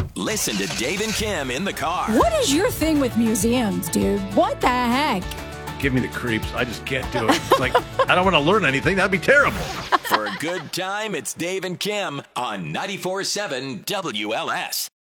Listen to Dave and Kim in the car. What is your thing with museums, dude? What the heck? Give me the creeps. I just can't do it. It's like, I don't want to learn anything. That'd be terrible. For a good time, it's Dave and Kim on 94.7 WLS.